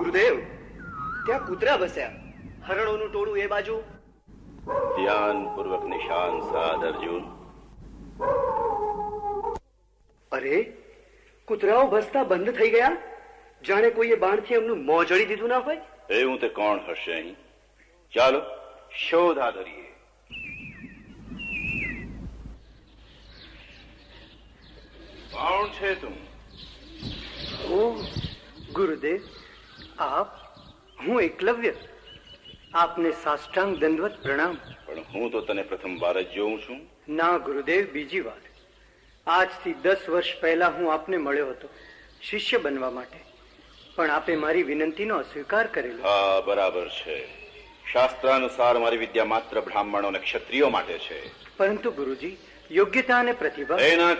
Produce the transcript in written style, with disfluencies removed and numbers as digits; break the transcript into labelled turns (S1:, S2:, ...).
S1: ગુરુદેવ, ત્યાં કૂતરા બસ્યા, હરણોનું ટોળું એ બાજુ.
S2: ધ્યાનપૂર્વક નિશાન સાધ અર્જુન.
S1: અરે, કૂતરાઓ ભસતા બંધ થઈ ગયા, જાણે કોઈએ બાણથી એમનું મોં જડી દીધું ના હોય.
S2: એવું તે કોણ હશે અહીં? ચાલો શોધા ધરીએ. કોણ છે તું?
S1: ઓ ગુરુદેવ, આપ? હું એકલવ્ય. આપને સાષ્ટાંગ દંડવત પ્રણામ.
S2: પણ હું તો તને પ્રથમ વાર જ જોઉં છું.
S1: ના ગુરુદેવ, બીજી વાર. આજથી 10 વર્ષ પહેલા હું આપને મળ્યો હતો શિષ્ય બનવા માટે, પણ આપે મારી વિનંતીનો અસ્વીકાર કરેલો.
S2: હા, બરાબર છે. શાસ્ત્રાનુસાર મારી વિદ્યા માત્ર બ્રાહ્મણો અને ક્ષત્રિયો માટે છે.
S1: પરંતુ ગુરુજી, યોગ્યતા અને પ્રતિભા
S2: એના